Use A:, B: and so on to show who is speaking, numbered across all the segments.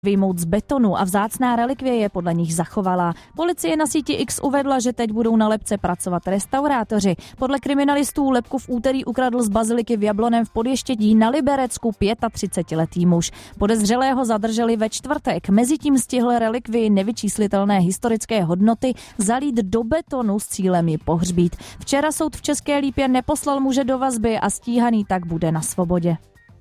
A: vyjmout z betonu a vzácná relikvie je podle nich zachovalá. Policie na síti X uvedla, že teď budou na lebce pracovat restaurátoři. Podle kriminalistů lebku v úterý ukradl z baziliky v Jabloném v Podještědí na Liberecku 35letý muž. Podezřelého zadrželi ve čtvrtek. Mezitím stihl relikvii nevyčíslitelné historické hodnoty zalít do betonu s cílem ji pohřbít. Včera soud v České Lípě neposlal muže do vazby a stíhaný tak bude na svobodě.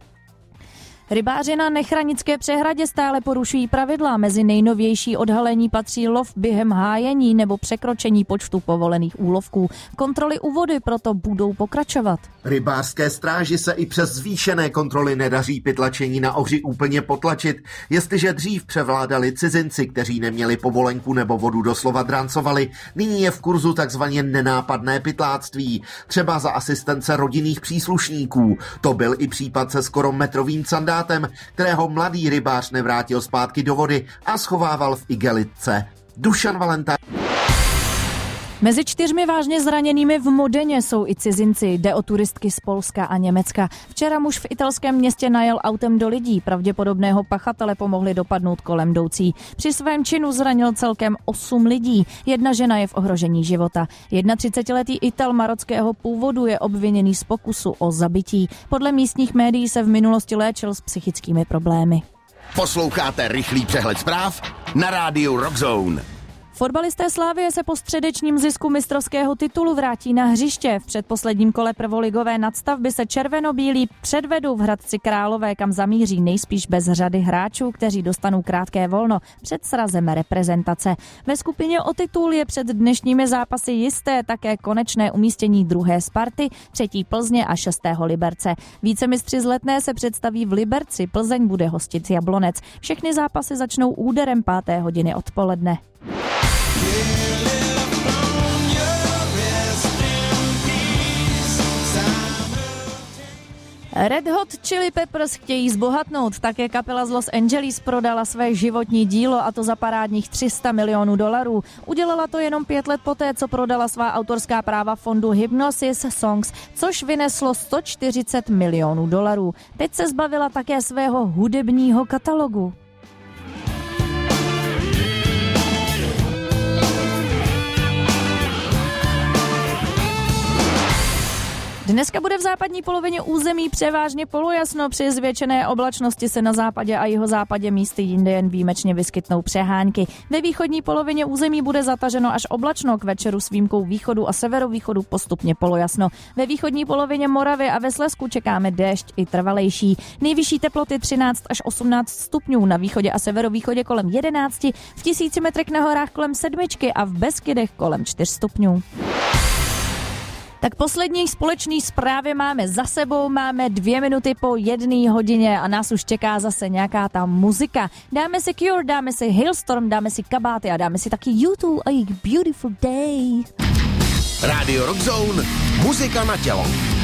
A: Rybáři na Nechranické přehradě stále porušují pravidla. Mezi nejnovější odhalení patří lov během hájení nebo překročení počtu povolených úlovků. Kontroly u vody proto budou pokračovat.
B: Rybářské stráži se i přes zvýšené kontroly nedaří pytlačení na ohři úplně potlačit. Jestliže dřív převládali cizinci, kteří neměli povolenku nebo vodu doslova drancovali, nyní je v kurzu takzvaně nenápadné pytláctví. Třeba za asistence rodinných příslušníků. To byl i případ se skoro metrovým sandátem, kterého mladý rybář nevrátil zpátky do vody a schovával v igelitce. Dušan Valenta.
A: Mezi 4 vážně zraněnými v Modeně jsou i cizinci. Jde o turistky z Polska a Německa. Včera muž v italském městě najel autem do lidí. Pravděpodobného pachatele pomohli dopadnout kolem jdoucí. Při svém činu zranil celkem 8 lidí. Jedna žena je v ohrožení života. 31letý Ital marockého původu je obviněný z pokusu o zabití. Podle místních médií se v minulosti léčil s psychickými problémy.
C: Posloucháte rychlý přehled zpráv na rádiu Rockzone.
A: Fotbalisté Slavie se po středečním zisku mistrovského titulu vrátí na hřiště. V předposledním kole prvoligové nadstavby se červenobílí předvedou v Hradci Králové, kam zamíří nejspíš bez řady hráčů, kteří dostanou krátké volno před srazem reprezentace. Ve skupině o titul je před dnešními zápasy jisté také konečné umístění 2. Sparty, 3. Plzně a 6. Liberce. Vícemistři z Letné se představí v Liberci, Plzeň bude hostit Jablonec. Všechny zápasy začnou úderem 5. hodiny odpoledne. Red Hot Chili Peppers chtějí zbohatnout. Také kapela z Los Angeles prodala své životní dílo, a to za parádních $300 milionů. Udělala to jenom 5 let poté, co prodala svá autorská práva fondu Hypnosis Songs, což vyneslo $140 milionů. Teď se zbavila také svého hudebního katalogu. Dneska bude v západní polovině území převážně polojasno, při zvětšené oblačnosti se na západě a jihozápadě místy jinde jen výjimečně vyskytnou přehánky. Ve východní polovině území bude zataženo až oblačno, k večeru s výjimkou východu a severovýchodu postupně polojasno. Ve východní polovině Moravy a ve Slezsku čekáme déšť i trvalejší. Nejvyšší teploty 13 až 18 stupňů, na východě a severovýchodě kolem 11, v 1000 metrech na horách kolem 7 a v Beskydech kolem 4 stupňů. Tak poslední společný zprávy máme za sebou, máme 2 minuty po 1 hodině a nás už čeká zase nějaká ta muzika. Dáme si Cure, dáme si Hailstorm, dáme si Kabáty a dáme si taky U2 a jejich Beautiful Day.
C: Radio Rockzone, muzika na tělo.